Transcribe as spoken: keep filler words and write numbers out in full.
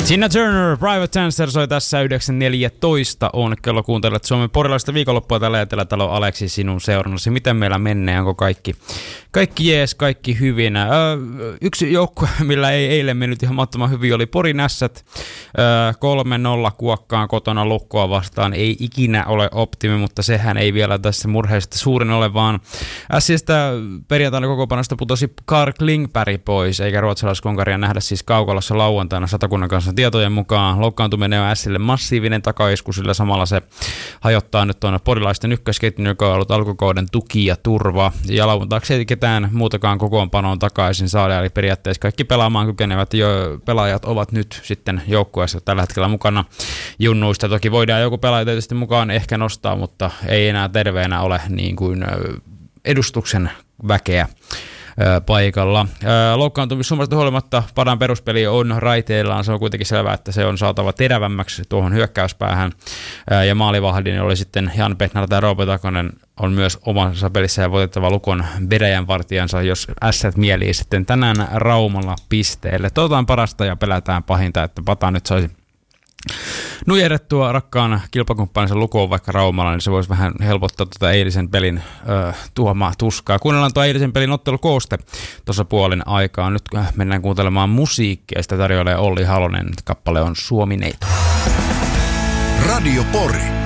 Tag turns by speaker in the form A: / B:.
A: Tina Turner, Private Dancer soi tässä yhdeksän neljätoista on kello kuuntelet Suomen porilaista viikonloppua tällä Etelätalo Aleksi sinun seurannasi. Miten meillä menee? Onko kaikki, kaikki jees, kaikki hyvin? Öö, yksi joukkue, millä ei eilen mennyt ihan mahdottoman hyvin, oli Porin Ässät. Öö, kolme nolla kuokkaan kotona Lukkoa vastaan. Ei ikinä ole optimi, mutta sehän ei vielä tässä murheista suurin ole, vaan Ässistä perjantaina kokoopanosta putosi Carl Klingberg pois, eikä ruotsalaiskonkaria nähdä siis Kaukolassa lauantaina Satakunnan kanssa tietojen mukaan. Loukkaantuminen on Ässille massiivinen takaisku, sillä samalla se hajottaa nyt tuonne porilaisten ykkösketjun, joka on ollut alkukauden tuki ja turva. Ja lauantaaksi ei ketään muutakaan kokoonpanoon takaisin saada, eli periaatteessa kaikki pelaamaan kykenevät jo pelaajat ovat nyt sitten joukkueessa tällä hetkellä mukana junnuista. Toki voidaan joku pelaaja tietysti mukaan ehkä nostaa, mutta ei enää terveenä ole niin kuin edustuksen väkeä paikalla. Loukkaantumissumasta huolimatta Padan peruspeli on raiteillaan. Se on kuitenkin selvää, että se on saatava terävämmäksi tuohon hyökkäyspäähän. Ja maalivahdin oli sitten Jan Petnarta ja Roope Takonen on myös omassa pelissä ja voitettava Lukon vedäjänvartijansa, jos Ässät mielii sitten tänään Raumalla pisteelle. Toivotaan parasta ja pelätään pahinta, että Pata nyt saisi nujerrettua rakkaan kilpakumppaninsa Lukoon vaikka Raumalla, niin se voisi vähän helpottaa tuota eilisen pelin ö, tuomaa tuskaa. Kuunnellaan tuo eilisen pelin ottelukooste tuossa puolin aikaa. Nyt mennään kuuntelemaan musiikkia, sitä tarjoilee Olli Halonen. Kappale on Suomi-neito.
B: Radio Pori.